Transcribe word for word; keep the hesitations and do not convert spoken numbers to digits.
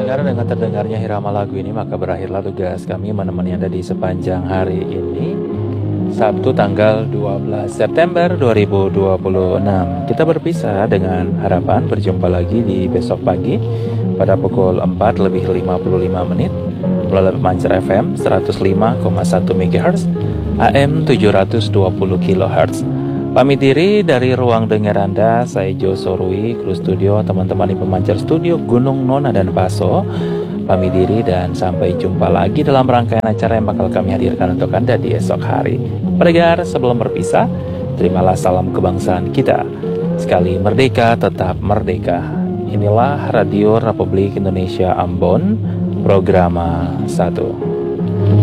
pendengar, dengan terdengarnya irama lagu ini maka berakhirlah tugas kami menemani Anda di sepanjang hari ini, Sabtu tanggal dua belas September dua ribu dua puluh enam. Kita berpisah dengan harapan berjumpa lagi di besok pagi pada pukul empat lebih lima puluh lima menit melalui pemancar F M seratus lima koma satu megahertz, A M tujuh ratus dua puluh kilohertz. Pamit diri dari ruang dengar Anda, saya Jo Sorui, kru studio, teman-teman di pemancar studio Gunung Nona dan Paso. Pamit diri dan sampai jumpa lagi dalam rangkaian acara yang bakal kami hadirkan untuk Anda di esok hari. Pendengar, sebelum berpisah, terimalah salam kebangsaan kita. Sekali merdeka, tetap merdeka. Inilah Radio Republik Indonesia Ambon, Programa satu.